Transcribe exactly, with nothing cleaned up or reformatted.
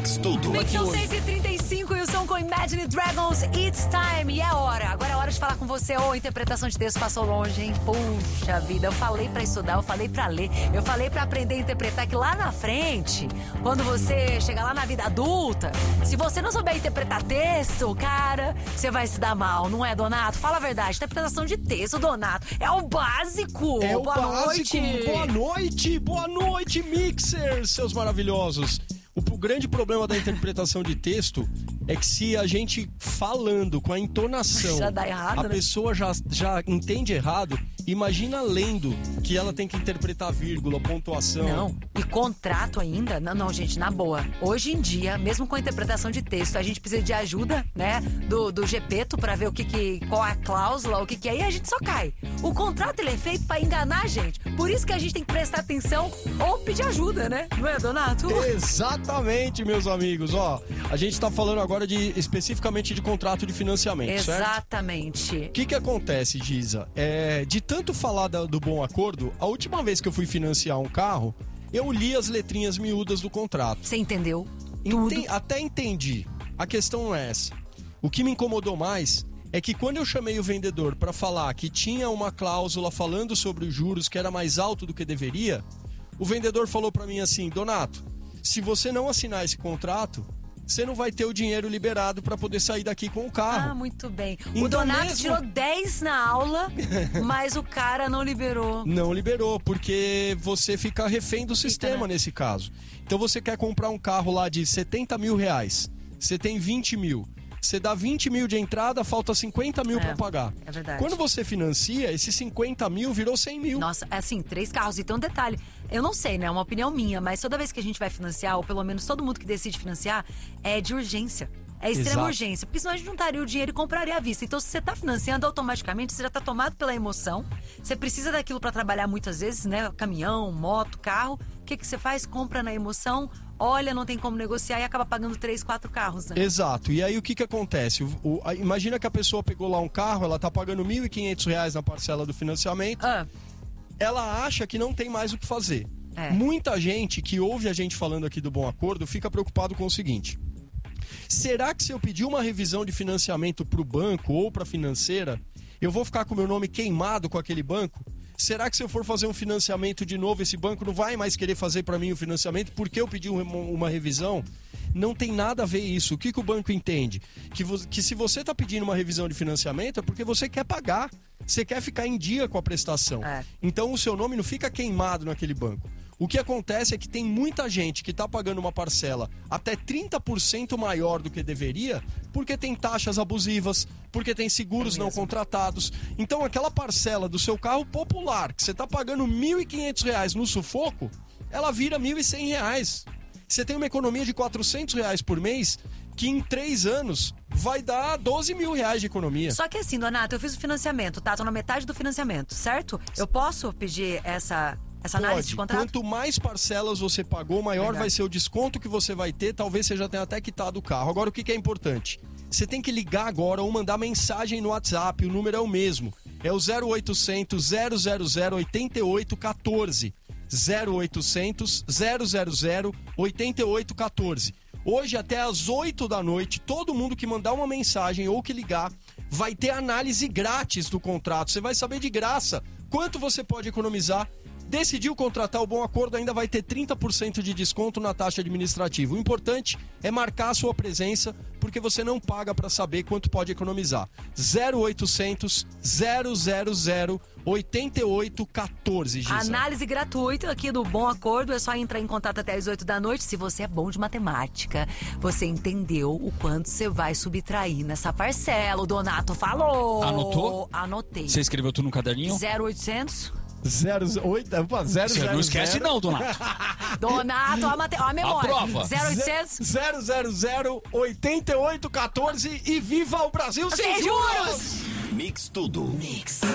Mix Tudo. Mix são seis e trinta e cinco e o som com Imagine Dragons, It's Time. E é hora, agora é hora de falar com você. Ô, oh, interpretação de texto passou longe, hein? Puxa vida, eu falei pra estudar, eu falei pra ler, eu falei pra aprender a interpretar, que lá na frente, quando você chegar lá na vida adulta, se você não souber interpretar texto, cara, você vai se dar mal, não é, Donato? Fala a verdade, interpretação de texto, Donato, é o básico. É o Boa básico. noite. Boa noite, boa noite, mixers, seus maravilhosos. O, o grande problema da interpretação de texto é que se a gente falando com a entonação, já dá errado, a né? pessoa já, já entende errado, imagina lendo que ela tem que interpretar vírgula, pontuação. Não, e contrato ainda? Não, não, gente, na boa. Hoje em dia, mesmo com a interpretação de texto, a gente precisa de ajuda, né, do, do Gepeto pra ver o que que, qual é a cláusula, o que que é, e a gente só cai. O contrato, ele é feito pra enganar a gente. Por isso que a gente tem que prestar atenção ou pedir ajuda, né? Não é, Donato? Exatamente, meus amigos. Ó, a gente tá falando agora de, especificamente de contrato de financiamento, certo? Exatamente. O que que acontece, Giza? É, de tanto falar da, do bom acordo, a última vez que eu fui financiar um carro, eu li as letrinhas miúdas do contrato. Você entendeu? Tudo. Enten, até entendi. A questão não é essa. O que me incomodou mais é que quando eu chamei o vendedor para falar que tinha uma cláusula falando sobre os juros que era mais alto do que deveria, o vendedor falou para mim assim: Donato, se você não assinar esse contrato, você não vai ter o dinheiro liberado para poder sair daqui com o carro. Ah, muito bem. Então o Donato mesmo... tirou dez na aula, mas o cara não liberou. Não liberou, porque você fica refém do sistema, Fica, né? Nesse caso. Então você quer comprar um carro lá de setenta mil reais, você tem vinte mil. Você dá vinte mil de entrada, falta cinquenta mil É, pra pagar. é verdade. Quando você financia, esses cinquenta mil virou cem mil. Nossa, assim, três carros. E tem um detalhe, eu não sei, né, é uma opinião minha, mas toda vez que a gente vai financiar, ou pelo menos todo mundo que decide financiar, é de urgência. É extrema Exato. urgência, porque senão a gente juntaria o dinheiro e compraria à vista. Então, se você tá financiando, automaticamente você já tá tomado pela emoção. Você precisa daquilo pra trabalhar muitas vezes, né? Caminhão, moto, carro. O que que você faz? Compra na emoção, olha, não tem como negociar e acaba pagando três, quatro carros, né? Exato. E aí o que que acontece? O, o, a, imagina que a pessoa pegou lá um carro, ela tá pagando mil e quinhentos reais na parcela do financiamento. Ah, Ela acha que não tem mais o que fazer. É. Muita gente que ouve a gente falando aqui do bom acordo fica preocupado com o seguinte: será que se eu pedir uma revisão de financiamento para o banco ou para a financeira, eu vou ficar com o meu nome queimado com aquele banco? Será que se eu for fazer um financiamento de novo, esse banco não vai mais querer fazer para mim o financiamento porque eu pedi um, uma revisão? Não tem nada a ver isso. O que, que o banco entende? Que, vo, que se você está pedindo uma revisão de financiamento é porque você quer pagar. Você quer ficar em dia com a prestação. É. Então o seu nome não fica queimado naquele banco. O que acontece é que tem muita gente que está pagando uma parcela até trinta por cento maior do que deveria, porque tem taxas abusivas, porque tem seguros É não mesmo. contratados. Então aquela parcela do seu carro popular, que você está pagando mil e quinhentos reais no sufoco, ela vira mil e cem reais. Você tem uma economia de quatrocentos reais por mês, que em três anos vai dar doze mil reais de economia. só que assim, Donato, eu fiz o financiamento, tá? Tô na metade do financiamento, certo? Eu posso pedir essa, essa análise Pode. de contrato? Quanto mais parcelas você pagou, maior Verdade. vai ser o desconto que você vai ter. Talvez você já tenha até quitado o carro. Agora, o que que é importante? Você tem que ligar agora ou mandar mensagem no WhatsApp. O número é o mesmo. É o zero oitocentos, zero zero zero, oito oito um quatro. zero oitocentos, zero zero zero, oito oito um quatro. Hoje, até às oito da noite, todo mundo que mandar uma mensagem ou que ligar vai ter análise grátis do contrato. Você vai saber de graça quanto você pode economizar. Decidiu contratar o bom acordo, ainda vai ter trinta por cento de desconto na taxa administrativa. O importante é marcar a sua presença, porque você não paga para saber quanto pode economizar. zero oitocentos, zero zero zero, oito oito um quatro, Giza. Análise gratuita aqui do Bom Acordo. É só entrar em contato até as oito da noite. Se você é bom de matemática, você entendeu o quanto você vai subtrair nessa parcela. O Donato falou. Anotou? Anotei. Você escreveu tudo no caderninho? zero oitocentos. zero oito, opa, zero Você zero não esquece zero. não, Donato. Donato, ó a, mate... ó a memória. A prova. zero oitocentos. zero zero zero, oito oito um quatro e viva o Brasil sem Sem juros! juros! Mix Tudo. Mix.